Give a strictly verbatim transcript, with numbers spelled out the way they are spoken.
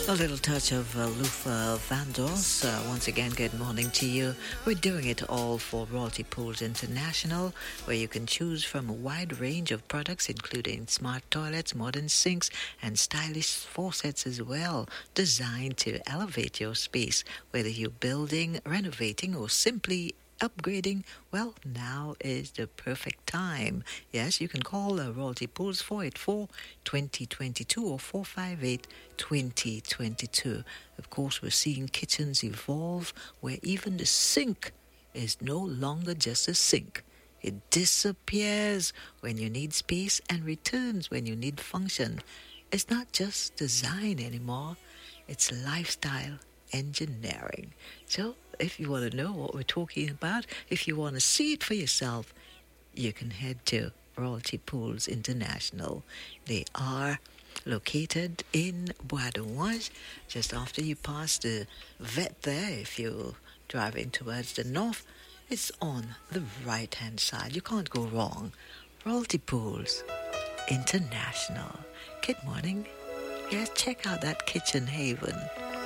A little touch of uh, Luther Vandross. Uh, once again, good morning to you. We're doing it all for Royalty Pools International, where you can choose from a wide range of products, including smart toilets, modern sinks, and stylish faucets as well, designed to elevate your space. Whether you're building, renovating, or simply upgrading, well, now is the perfect time. Yes, you can call uh, Royalty Pools four eight four, two zero two two or four five eight, two zero two two. Of course, we're seeing kitchens evolve where even the sink is no longer just a sink. It disappears when you need space and returns when you need function. It's not just design anymore, it's lifestyle engineering. So if you want to know what we're talking about, if you want to see it for yourself, you can head to Royalty Pools International. They are located in Bois d'Orange, just after you pass the vet there. If you're driving towards the north, it's on the right-hand side. You can't go wrong. Royalty Pools International. Good morning. Yes, check out that kitchen haven.